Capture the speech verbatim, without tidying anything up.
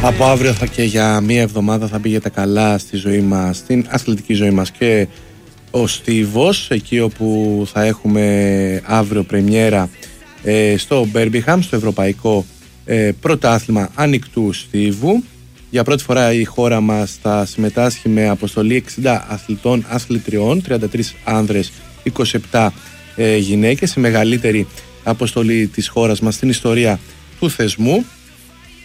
Από αύριο θα και για μία εβδομάδα θα πήγε τα καλά στη ζωή μας, στην αθλητική ζωή μας και ο Στίβος, εκεί όπου θα έχουμε αύριο πρεμιέρα ε, στο Μπέρμπιχαμ, στο Ευρωπαϊκό ε, Πρωτάθλημα Ανοιχτού Στίβου. Για πρώτη φορά η χώρα μας θα συμμετάσχει με αποστολή εξήντα αθλητών αθλητριών, τριάντα τρεις άνδρες, είκοσι επτά ε, γυναίκες, η μεγαλύτερη αποστολή της χώρας μας στην ιστορία του θεσμού.